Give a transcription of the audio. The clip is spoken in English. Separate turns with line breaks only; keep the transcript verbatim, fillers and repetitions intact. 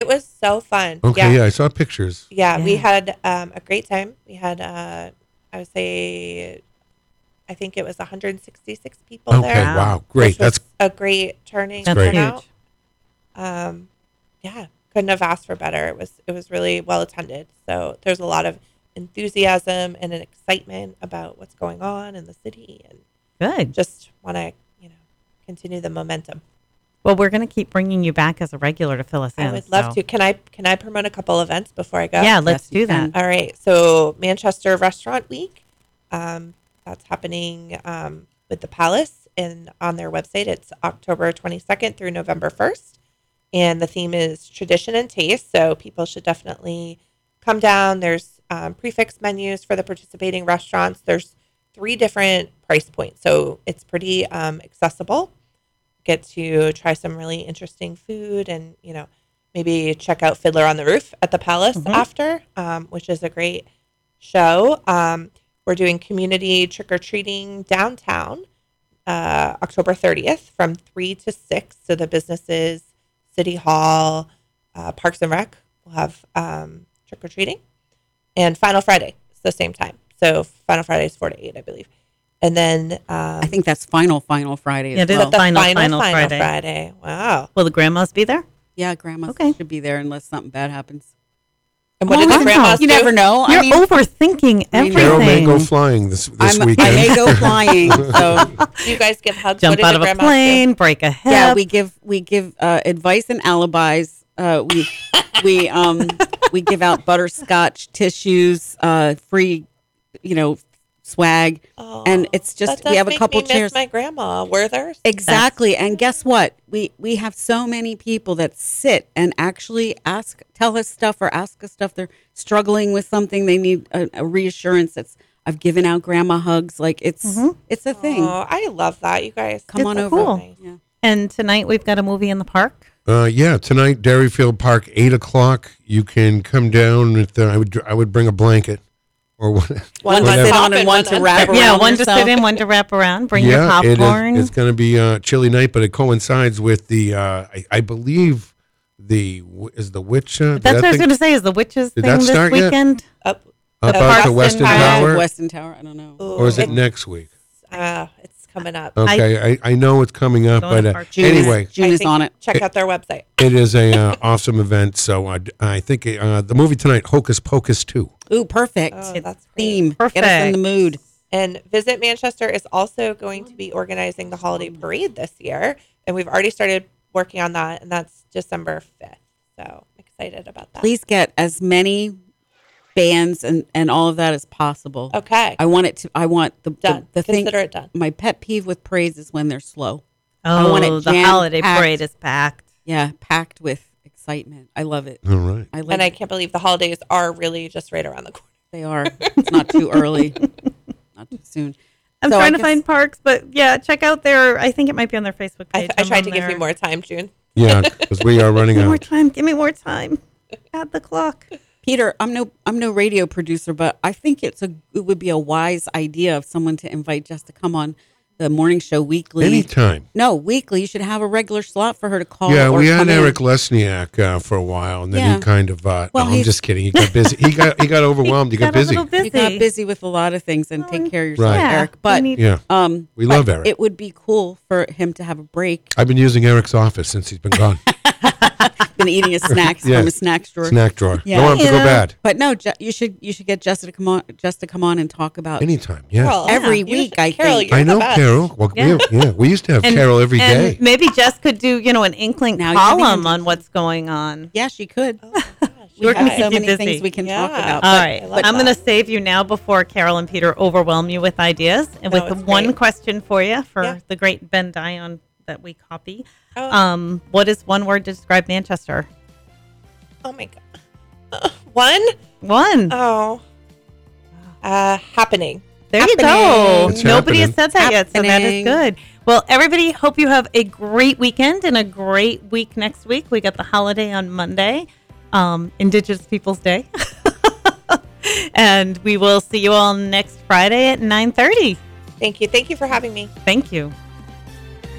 was so fun.
Okay,
yeah,
yeah I saw pictures.
Yeah,
Yeah.
we had um, a great time. We had, uh, I would say, I think it was one hundred sixty-six people
Okay,
there.
wow, great.
Which was
That's
a great turning
That's
great.
turnout.
huge.
Um, yeah, couldn't have asked for better. It was it was really well attended. So there's a lot of enthusiasm and an excitement about what's going on in the city, and
Good.
just want to you know continue the momentum.
Well, we're going to keep bringing you back as a regular to fill us in.
I would love
so-
to. Can I can I promote a couple events before I go?
Yeah, let's
Yes, you
do that.
can.
All right. So Manchester Restaurant Week, um, that's happening um, with the Palace, and on their website, it's October twenty-second through November first, and the theme is tradition and taste. So people should definitely come down. There's um, prefix menus for the participating restaurants. There's three different price points, so it's pretty um, accessible. Get to try some really interesting food, and you know maybe check out Fiddler on the Roof at the Palace after, um, which is a great show. Um, we're doing community trick-or-treating downtown uh, October thirtieth from three to six. So the businesses, City Hall, uh, Parks and Rec will have um, trick-or-treating. And Final Friday, it's the same time. So Final Friday is four to eight, I believe. And then um,
I think that's final, final Friday as
It is
well.
the
Final,
final,
final
final,
Friday.
Friday. Wow.
Will the grandmas be there?
Yeah, grandma
Okay.
should be there unless something bad happens.
And what
Oh,
did
wow.
the grandmas
You
do?
never know.
You're
I mean,
overthinking
I know.
Carol may go
everything.
flying this this
I'm, I
weekend.
may go flying. So
Do you guys give hugs?
Jump
what did
out
the
of a
grandmas do?
plane, break a hip.
yeah, we give we give uh, advice and alibis. Uh, we we um we give out butterscotch tissues, uh, free, you know, swag,
Oh,
and it's
that
just
does
we have a
make
couple
me
chairs.
Miss my grandma. Werther's.
Exactly. And guess what? We we have so many people that sit and actually ask, tell us stuff or ask us stuff. They're struggling with something. They need a, a reassurance. That's I've given out grandma hugs. Like it's it's a thing.
Oh, I love that, you guys.
Come
It's
on
so
over.
cool.
Nice.
Yeah.
And tonight we've got a movie in the park.
Uh, yeah, tonight, Dairyfield Park, eight o'clock. You can come down. With, uh, I would I would bring a blanket or what.
One to
whatever.
sit on and one to wrap around.
Yeah, one to
yourself.
sit in, one to wrap around. Bring your
Yeah, it
popcorn.
is, it's going to be a chilly night, but it coincides with the, uh, I, I believe, the is the witch. Uh,
That's what I was
thing-
going to say. Is the witches
Did
thing
that
this
start yet?
weekend?
Up,
Up
uh,
out the
Weston
Weston
Tower.
Tower?
Weston Tower. I don't know.
Or is it
Ooh,
next week?
Uh, it's coming up.
Okay, I, I know it's coming up,
Going to
but uh,
Park
June is-
anyway,
June
I
is
think-
on it.
Check out their website.
it is a uh, awesome event. So I, I think uh, the movie tonight, Hocus Pocus two.
Ooh, perfect.
Oh,
It's
that's great.
Theme. Get us in
Perfect.
the mood.
And Visit Manchester is also going to be organizing the holiday parade this year. And we've already started working on that. And that's December fifth. So I'm excited about that.
Please get as many bands and, and all of that as possible.
Okay.
I want it to. I want the
Done.
the, the thing.
Consider it done.
My pet peeve with parades is when they're slow. I
Oh,
want it
the holiday
jam-packed.
parade is packed.
Yeah, packed with excitement. I love it.
All right.
I like.
And I
it.
can't believe the holidays are really just right around the corner.
They are. It's not too early. Not too soon.
I'm
So I
trying to
guess-
find parks, but yeah, check out their. I think it might be on their Facebook
I,
page.
I
I'm
tried
on
to give
there.
you more time, June.
Yeah, because we are running
Give me more
out.
time. Give me more time. Add the clock.
Peter, I'm no I'm no radio producer, but I think it's a it would be a wise idea of someone to invite Jess to come on the morning show weekly.
Anytime.
No, weekly. You should have a regular slot for her to call.
Yeah,
or
we had
come in.
Eric Lesniak uh, for a while, and then
Yeah.
he kind of. Uh,
Well,
no, I'm
he's-
just kidding. He got busy. He got he got overwhelmed. He got
Got a
busy.
little busy.
You got busy with a lot of things, and take care of yourself,
Right.
Yeah,
Eric.
we
But
need-
Yeah,
um,
We
but
love Eric.
It would be cool for him to have a break.
I've been using Eric's office since he's been gone.
Been eating his snacks
Yeah.
from his snack drawer.
Snack drawer.
Yeah.
Don't want him to go
Yeah.
bad.
But no, Je- you should you should get Jessica to come on, Jess to come on and talk about.
Anytime. Yeah.
Carol,
Every
you
week,
should-
I
Carol,
think.
you're
I
the
know
best.
Carol. Well,
Yeah.
yeah. yeah, we used to have
And-
Carol every
and
day.
Maybe Jess could do, you know, an inkling
Now you're being
column on
interesting.
what's going on.
Yeah, she could.
Oh my gosh,
We
We're
have
gonna
so
keep you
many
busy.
things we can talk
Yeah.
about.
All
but-
right.
I love
I'm going to
that.
save you now before Carol and Peter overwhelm you with ideas. And
No,
with
it's
one
great.
question for you for
Yeah.
the great Ben Dion that we copy.
Oh.
Um, what is one word to describe Manchester?
Oh my god. Uh, one?
One.
Oh. Uh, happening.
There you go.
happening.
It's
Nobody has
happening.
said that yet, so that is
Happening.
good. Well, everybody, hope you have a great weekend and a great week next week. We got the holiday on Monday, um, Indigenous Peoples Day. And we will see you all next Friday at nine thirty.
Thank you. Thank you for having me.
Thank you.